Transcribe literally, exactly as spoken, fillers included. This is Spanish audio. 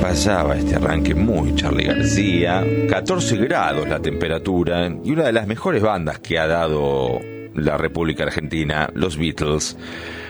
pasaba este arranque muy Charly García. catorce grados la temperatura y una de las mejores bandas que ha dado la República Argentina, los Beatles.